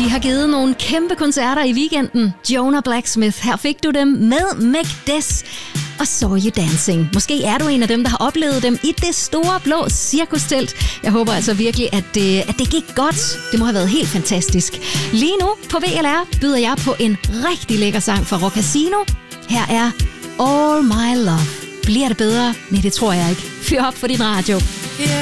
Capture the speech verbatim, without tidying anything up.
De har givet nogle kæmpe koncerter i weekenden. Jonah Blacksmith, her fik du dem med Macbeth og Saw You Dancing. Måske er du en af dem, der har oplevet dem i det store blå cirkustelt. Jeg håber altså virkelig, at det, at det gik godt. Det må have været helt fantastisk. Lige nu på V L R byder jeg på en rigtig lækker sang fra Rock Casino. Her er All My Love. Bliver det bedre? Nej, det tror jeg ikke. Fyr op for din radio.